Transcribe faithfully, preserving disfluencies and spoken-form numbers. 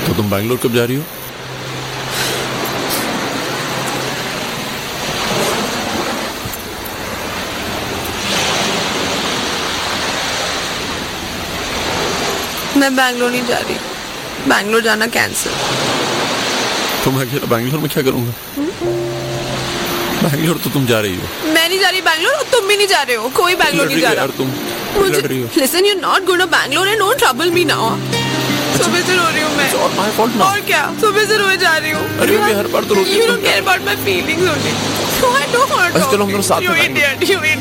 तो तुम बैंगलोर कब जा रही हो? मैं बैंगलोर नहीं जा रही, बैंगलोर जाना कैंसिल। तो मैं अकेला बैंगलोर में क्या करूंगा? बैंगलोर तो तुम जा रही हो। मैं नहीं जा रही बैंगलोर और तुम भी नहीं जा रहे हो, कोई बैंगलोर नहीं जा रहा। यार तुम मुझे लड़ रही हो। Listen, you not going to Bangalore and don't trouble me now. सुबह से रो रही हूँ मैं। और माय फॉल्ट ना। और क्या, सुबह से रोए जा रही हूँ। अरे मैं हर बार तो रोती You हूँ। don't care about my feelings only. So I don't want to अच्छा, चलो हम talk दोनों to साथ you. में You जाएंगे। idiot, you idiot.